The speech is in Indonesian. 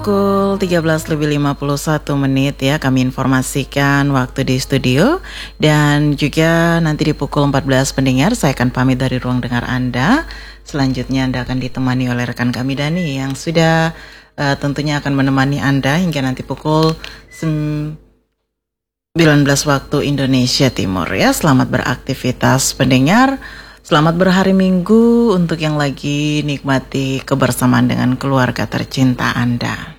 pukul 13:51 ya kami informasikan waktu di studio. Dan juga nanti di pukul 14 pendengar saya akan pamit dari ruang dengar Anda. Selanjutnya Anda akan ditemani oleh rekan kami Dani yang sudah tentunya akan menemani Anda hingga nanti pukul 19 waktu Indonesia Timur ya. Selamat beraktivitas pendengar. Selamat berhari Minggu untuk yang lagi nikmati kebersamaan dengan keluarga tercinta Anda.